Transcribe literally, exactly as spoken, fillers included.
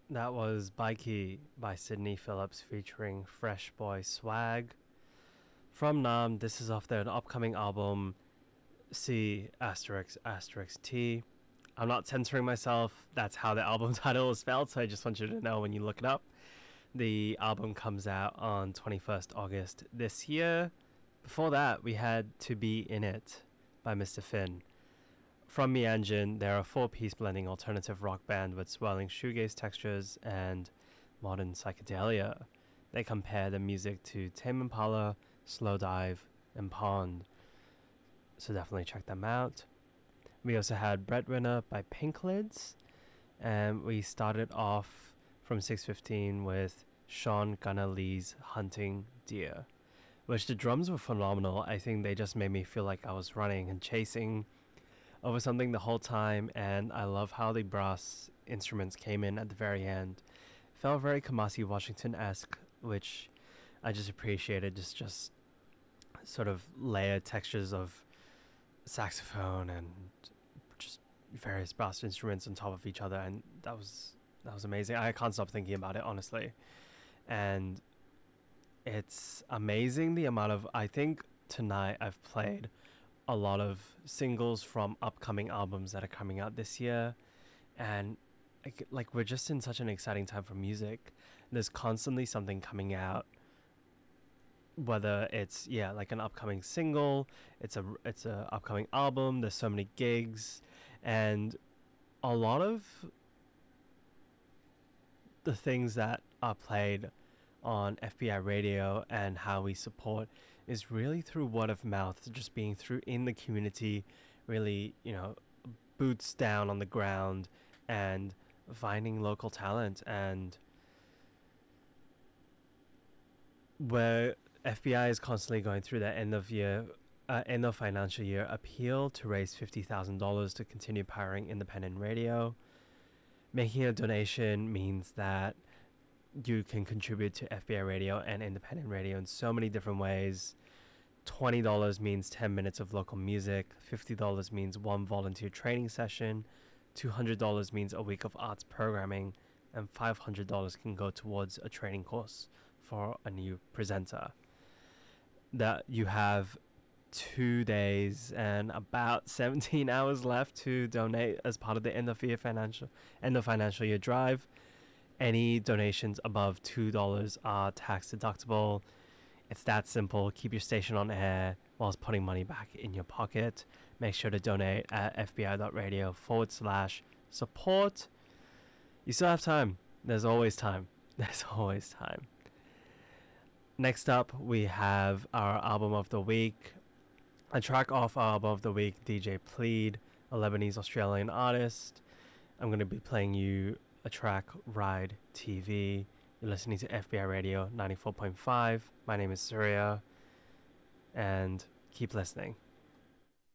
That was Bikey by Sydney Phillips featuring Fresh Boy Swag. From Nam, this is off their upcoming album C asterisk asterisk T. I'm not censoring myself, that's how the album title is spelled, so I just want you to know when you look it up. The album comes out on twenty-first August this year. Before that, we had To Be In It by Mister Finn. From Meanjin, they're a four-piece blending alternative rock band with swirling shoegaze textures and modern psychedelia. They compare the music to Tame Impala, Slowdive, and Pond. So definitely check them out. We also had Breadwinner by Pinklids, and we started off from six fifteen with Sean Gunnar Lee's Hunting Deer, which the drums were phenomenal. I think they just made me feel like I was running and chasing over something the whole time, and I love how the brass instruments came in at the very end. It felt very Kamasi Washington-esque, which I just appreciated. Just, just sort of layered textures of saxophone and just various brass instruments on top of each other, and that was that was amazing. I can't stop thinking about it, honestly. And it's amazing the amount of, I think tonight I've played a lot of singles from upcoming albums that are coming out this year, and like, like we're just in such an exciting time for music. There's constantly something coming out, whether it's yeah like an upcoming single, it's a it's a upcoming album. There's so many gigs, and a lot of the things that are played on F B I radio and how we support is really through word of mouth, just being through in the community, really, you know, boots down on the ground and finding local talent. And where F B I is constantly going through their end of year, uh, end of financial year appeal to raise fifty thousand dollars to continue powering independent radio. Making a donation means that you can contribute to F B I radio and independent radio in so many different ways. twenty dollars means ten minutes of local music, fifty dollars means one volunteer training session, two hundred dollars means a week of arts programming, and five hundred dollars can go towards a training course for a new presenter. That you have two days and about seventeen hours left to donate as part of the end of year financial end of financial year drive. Any donations above two dollars are tax deductible. It's that simple. Keep your station on air whilst putting money back in your pocket. Make sure to donate at fbi.radio forward slash support. You still have time. There's always time. There's always time. Next up, we have our album of the week. A track off our album of the week, D J Plead, a Lebanese Australian artist. I'm going to be playing you a track, Ride T V. You're listening to F B I Radio ninety-four point five. My name is Surya, and keep listening.